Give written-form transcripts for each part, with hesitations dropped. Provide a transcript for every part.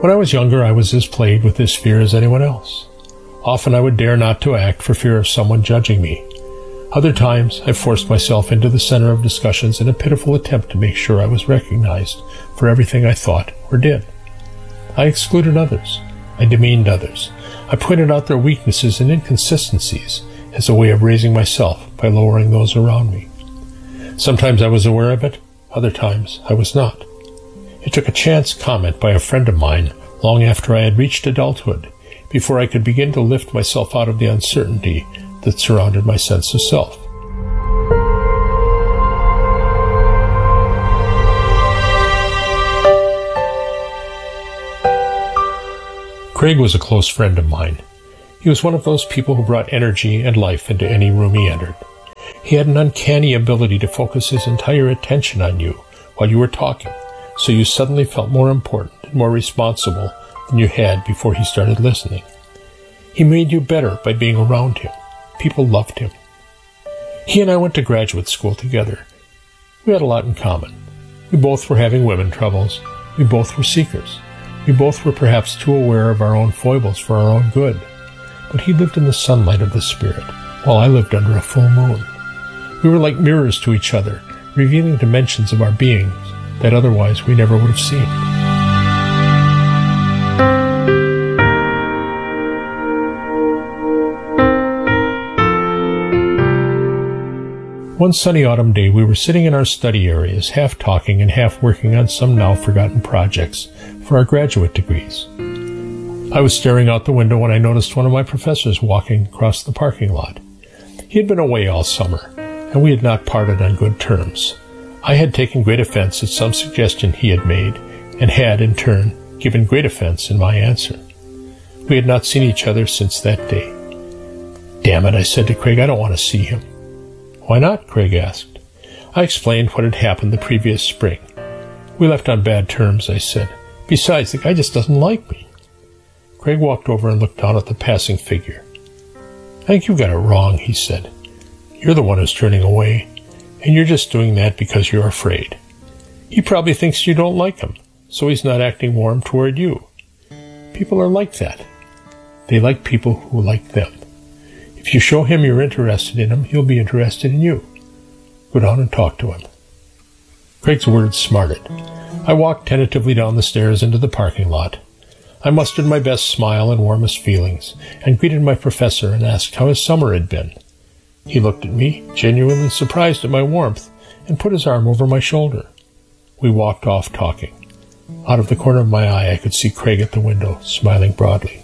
When I was younger, I was as plagued with this fear as anyone else. Often I would dare not to act for fear of someone judging me. Other times, I forced myself into the center of discussions in a pitiful attempt to make sure I was recognized for everything I thought or did. I excluded others. I demeaned others. I pointed out their weaknesses and inconsistencies as a way of raising myself by lowering those around me. Sometimes I was aware of it, other times I was not. It took a chance comment by a friend of mine long after I had reached adulthood before I could begin to lift myself out of the uncertainty that surrounded my sense of self. Craig was a close friend of mine. He was one of those people who brought energy and life into any room he entered. He had an uncanny ability to focus his entire attention on you while you were talking, so you suddenly felt more important and more responsible than you had before he started listening. He made you better by being around him. People loved him. He and I went to graduate school together. We had a lot in common. We both were having women troubles. We both were seekers. We both were perhaps too aware of our own foibles for our own good. But he lived in the sunlight of the Spirit, while I lived under a full moon. We were like mirrors to each other, revealing dimensions of our beings that otherwise we never would have seen. One sunny autumn day, we were sitting in our study areas, half talking and half working on some now-forgotten projects for our graduate degrees. I was staring out the window when I noticed one of my professors walking across the parking lot. He had been away all summer, and we had not parted on good terms. I had taken great offense at some suggestion he had made, and had, in turn, given great offense in my answer. We had not seen each other since that day. "Damn it," I said to Craig, "I don't want to see him." "Why not?" Craig asked. I explained what had happened the previous spring. "We left on bad terms," I said. "Besides, the guy just doesn't like me." Craig walked over and looked down at the passing figure. "I think you got it wrong," he said. "You're the one who's turning away, and you're just doing that because you're afraid. He probably thinks you don't like him, so he's not acting warm toward you. People are like that. They like people who like them. If you show him you're interested in him, he'll be interested in you. Go down and talk to him." Craig's words smarted. I walked tentatively down the stairs into the parking lot. I mustered my best smile and warmest feelings, and greeted my professor and asked how his summer had been. He looked at me, genuinely surprised at my warmth, and put his arm over my shoulder. We walked off talking. Out of the corner of my eye, I could see Craig at the window, smiling broadly.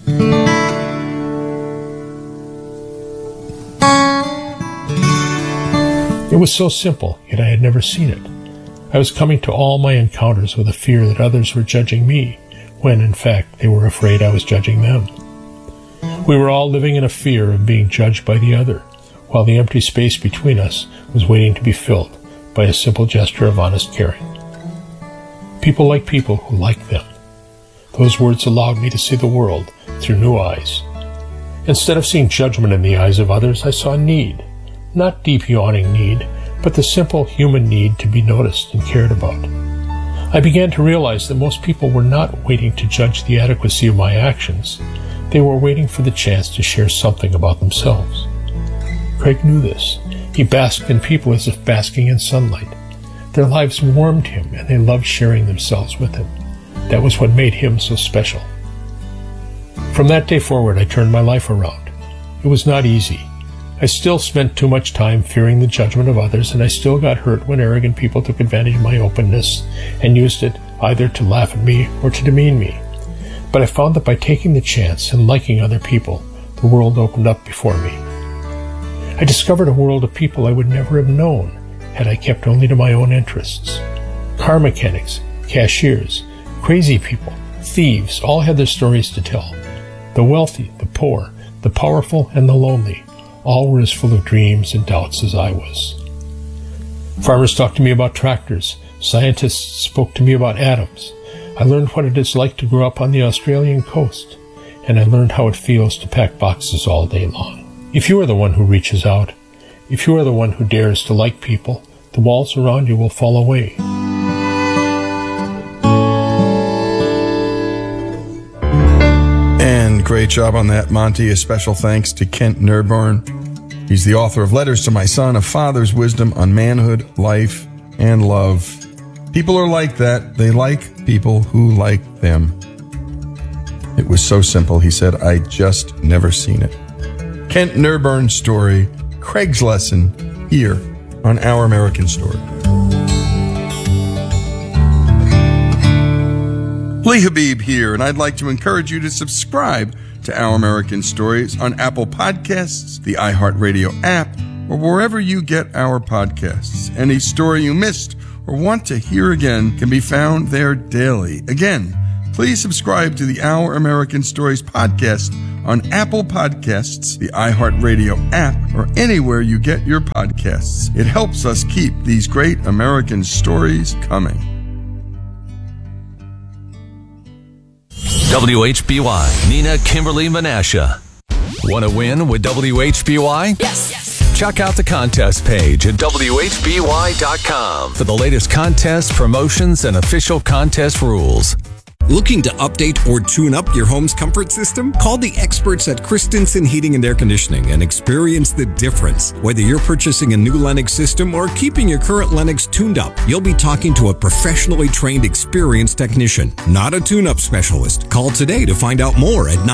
It was so simple, yet I had never seen it. I was coming to all my encounters with a fear that others were judging me, when, in fact, they were afraid I was judging them. We were all living in a fear of being judged by the other, while the empty space between us was waiting to be filled by a simple gesture of honest caring. People like people who like them. Those words allowed me to see the world through new eyes. Instead of seeing judgment in the eyes of others, I saw need. Not deep yawning need, but the simple human need to be noticed and cared about. I began to realize that most people were not waiting to judge the adequacy of my actions. They were waiting for the chance to share something about themselves. Craig knew this. He basked in people as if basking in sunlight. Their lives warmed him, and they loved sharing themselves with him. That was what made him so special. From that day forward, I turned my life around. It was not easy. I still spent too much time fearing the judgment of others, and I still got hurt when arrogant people took advantage of my openness and used it either to laugh at me or to demean me. But I found that by taking the chance and liking other people, the world opened up before me. I discovered a world of people I would never have known had I kept only to my own interests. Car mechanics, cashiers, crazy people, thieves, all had their stories to tell. The wealthy, the poor, the powerful, and the lonely, all were as full of dreams and doubts as I was. Farmers talked to me about tractors. Scientists spoke to me about atoms. I learned what it is like to grow up on the Australian coast, and I learned how it feels to pack boxes all day long. If you are the one who reaches out, if you are the one who dares to like people, the walls around you will fall away. Great job on that, Monty. A special thanks to Kent Nurburn. He's the author of Letters to My Son, A Father's Wisdom on Manhood, Life, and Love. People are like that. They like people who like them. It was so simple. He said, I just never seen it. Kent Nurburn's story, Craig's lesson, here on Our American Story. Lee Habib here, and I'd like to encourage you to subscribe to Our American Stories on Apple Podcasts, the iHeartRadio app, or wherever you get our podcasts. Any story you missed or want to hear again can be found there daily. Again, please subscribe to the Our American Stories podcast on Apple Podcasts, the iHeartRadio app, or anywhere you get your podcasts. It helps us keep these great American stories coming. WHBY, Nina Kimberly Menasha. Want to win with WHBY? Yes. Check out the contest page at WHBY.com for the latest contests, promotions, and official contest rules. Looking to update or tune up your home's comfort system? Call the experts at Christensen Heating and Air Conditioning and experience the difference. Whether you're purchasing a new Lennox system or keeping your current Lennox tuned up, you'll be talking to a professionally trained, experienced technician, not a tune-up specialist. Call today to find out more at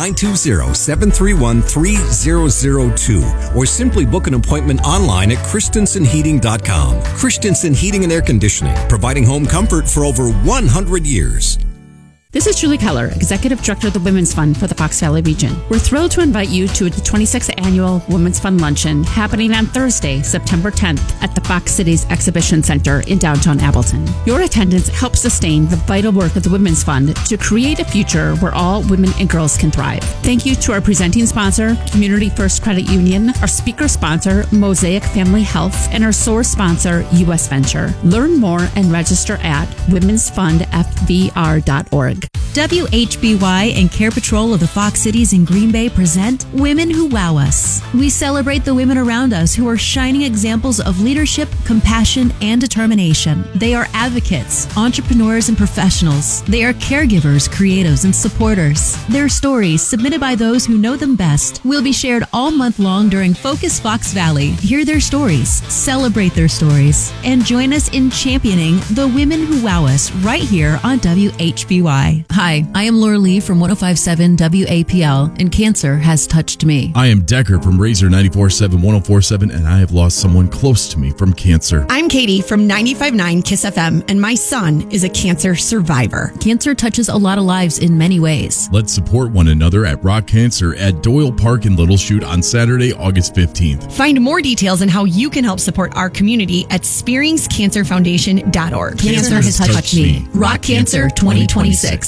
920-731-3002 or simply book an appointment online at christensenheating.com. Christensen Heating and Air Conditioning, providing home comfort for over 100 years. This is Julie Keller, Executive Director of the Women's Fund for the Fox Valley region. We're thrilled to invite you to the 26th Annual Women's Fund Luncheon happening on Thursday, September 10th at the Fox Cities Exhibition Center in downtown Appleton. Your attendance helps sustain the vital work of the Women's Fund to create a future where all women and girls can thrive. Thank you to our presenting sponsor, Community First Credit Union, our speaker sponsor, Mosaic Family Health, and our source sponsor, U.S. Venture. Learn more and register at womensfundfvr.org. WHBY and Care Patrol of the Fox Cities in Green Bay present Women Who Wow Us. We celebrate the women around us who are shining examples of leadership, compassion, and determination. They are advocates, entrepreneurs, and professionals. They are caregivers, creatives, and supporters. Their stories, submitted by those who know them best, will be shared all month long during Focus Fox Valley. Hear their stories, celebrate their stories, and join us in championing the women who wow us right here on WHBY. Hi, I am Laura Lee from 105.7 WAPL, and cancer has touched me. I am Decker from Razor 94.7 104.7, and I have lost someone close to me from cancer. I'm Katie from 95.9 KISS FM, and my son is a cancer survivor. Cancer touches a lot of lives in many ways. Let's support one another at Rock Cancer at Doyle Park in Little Chute on Saturday, August 15th. Find more details on how you can help support our community at SpearingsCancerFoundation.org. Cancer has touched me. Rock Cancer 2026.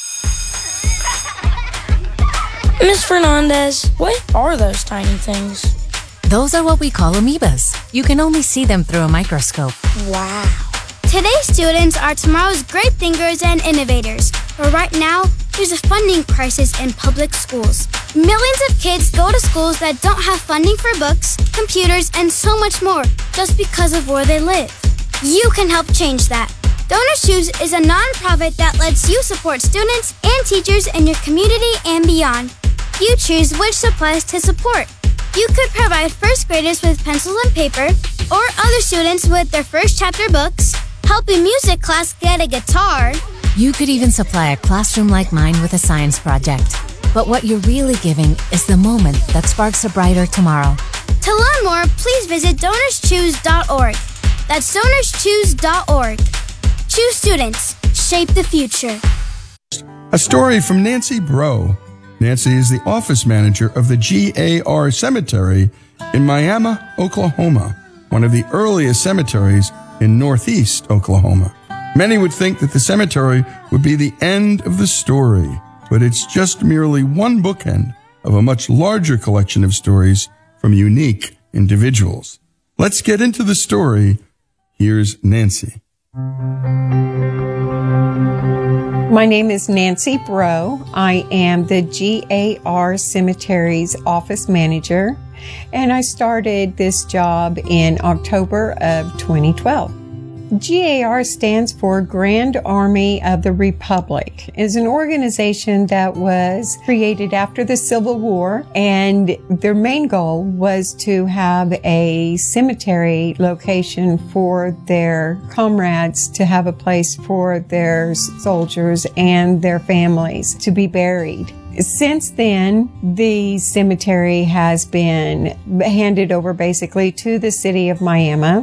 Ms. Fernandez, what are those tiny things? Those are what we call amoebas. You can only see them through a microscope. Wow. Today's students are tomorrow's great thinkers and innovators. But right now, there's a funding crisis in public schools. Millions of kids go to schools that don't have funding for books, computers, and so much more just because of where they live. You can help change that. Donors Choose is a nonprofit that lets you support students and teachers in your community and beyond. You choose which supplies to support. You could provide first graders with pencils and paper, or other students with their first chapter books, help a music class get a guitar. You could even supply a classroom like mine with a science project. But what you're really giving is the moment that sparks a brighter tomorrow. To learn more, please visit DonorsChoose.org. That's DonorsChoose.org. Choose students. Shape the future. A story from Nancy Bro. Nancy is the office manager of the GAR Cemetery in Miami, Oklahoma, one of the earliest cemeteries in northeast Oklahoma. Many would think that the cemetery would be the end of the story, but it's just merely one bookend of a much larger collection of stories from unique individuals. Let's get into the story. Here's Nancy. My name is Nancy Bro. I am the GAR Cemetery's office manager, and I started this job in October of 2012. GAR stands for Grand Army of the Republic. It's an organization that was created after the Civil War, and their main goal was to have a cemetery location for their comrades, to have a place for their soldiers and their families to be buried. Since then, the cemetery has been handed over basically to the city of Miami.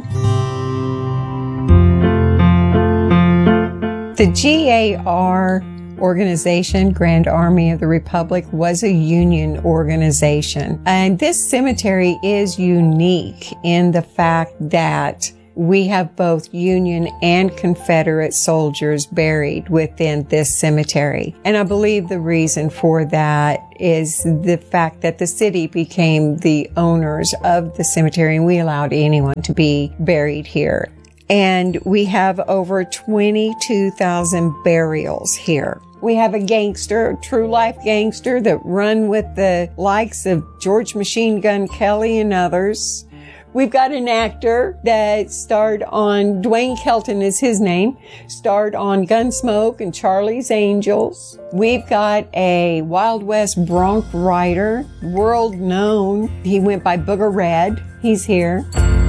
The GAR organization, Grand Army of the Republic, was a union organization. And this cemetery is unique in the fact that we have both Union and Confederate soldiers buried within this cemetery. And I believe the reason for that is the fact that the city became the owners of the cemetery, and we allowed anyone to be buried here. And we have over 22,000 burials here. We have a gangster, a true life gangster that run with the likes of George Machine Gun Kelly and others. We've got an actor that starred on, Dwayne Kelton is his name, starred on Gunsmoke and Charlie's Angels. We've got a Wild West bronc rider, world known. He went by Booger Red. He's here.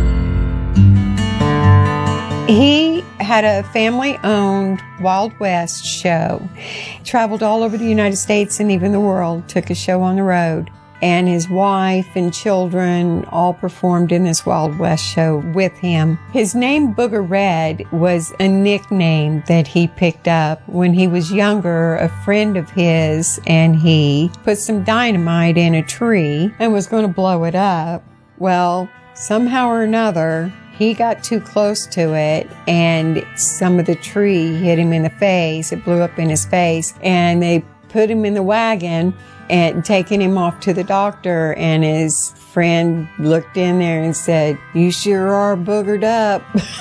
He had a family-owned Wild West show, traveled all over the United States and even the world, took a show on the road, and his wife and children all performed in this Wild West show with him. His name, Booger Red, was a nickname that he picked up when he was younger. A friend of his and he put some dynamite in a tree and was going to blow it up. Well, somehow or another, he got too close to it, and some of the tree hit him in the face. It blew up in his face, and they put him in the wagon and taken him off to the doctor, and his friend looked in there and said, "You sure are boogered up."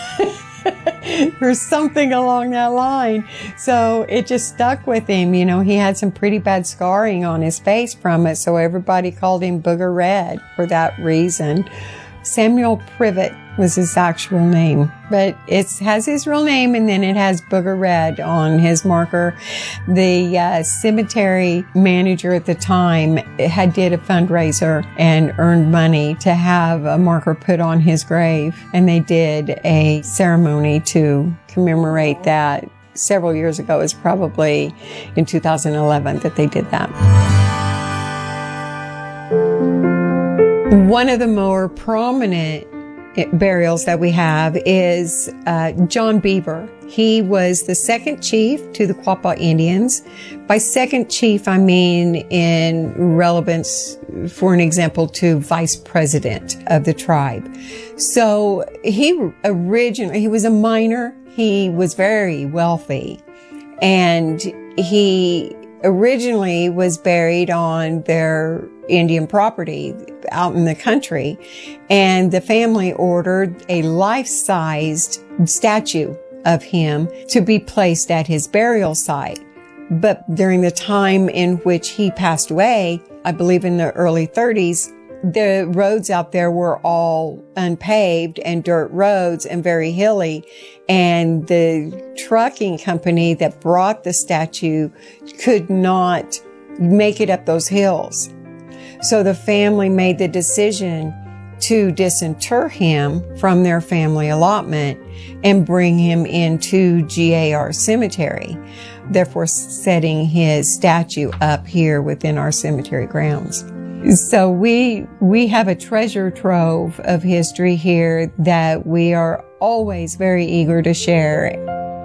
Or something along that line. So it just stuck with him. You know, he had some pretty bad scarring on his face from it, so everybody called him Booger Red for that reason. Samuel Privet was his actual name, but it has his real name, and then it has Booger Red on his marker. The cemetery manager at the time did a fundraiser and earned money to have a marker put on his grave, and they did a ceremony to commemorate that several years ago. It was probably in 2011 that they did that. One of the more prominent burials that we have is John Beaver. He was the second chief to the Quapaw Indians. By second chief, I mean in relevance, for an example, to vice president of the tribe. So he was a miner. He was very wealthy, and he originally was buried on their Indian property out in the country, and the family ordered a life-sized statue of him to be placed at his burial site. But during the time in which he passed away, I believe in the early 30s, the roads out there were all unpaved and dirt roads and very hilly. And the trucking company that brought the statue could not make it up those hills. So the family made the decision to disinter him from their family allotment and bring him into GAR Cemetery, therefore setting his statue up here within our cemetery grounds. So we have a treasure trove of history here that we are always very eager to share.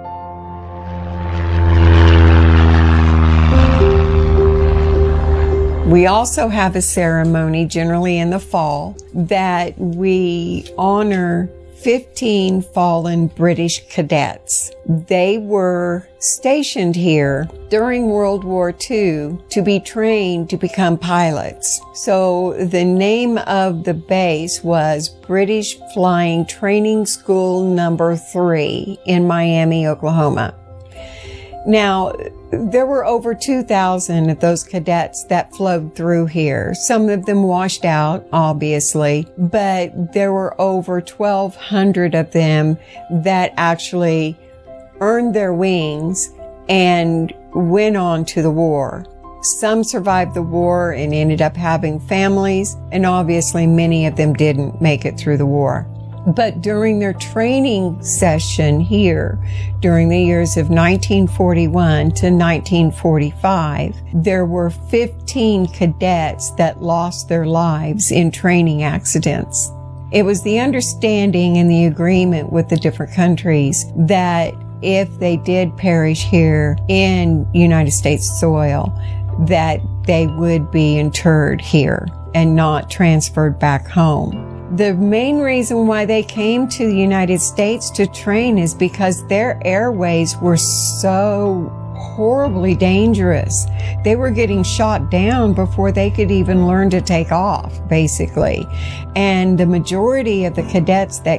We also have a ceremony, generally in the fall, that we honor 15 fallen British cadets. They were stationed here during World War II to be trained to become pilots. So the name of the base was British Flying Training School No. 3 in Miami, Oklahoma. Now, there were over 2,000 of those cadets that flowed through here. Some of them washed out, obviously, but there were over 1,200 of them that actually earned their wings and went on to the war. Some survived the war and ended up having families, and obviously many of them didn't make it through the war. But during their training session here, during the years of 1941 to 1945, there were 15 cadets that lost their lives in training accidents. It was the understanding and the agreement with the different countries that if they did perish here in United States soil, that they would be interred here and not transferred back home. The main reason why they came to the United States to train is because their airways were so horribly dangerous. They were getting shot down before they could even learn to take off, basically. And the majority of the cadets that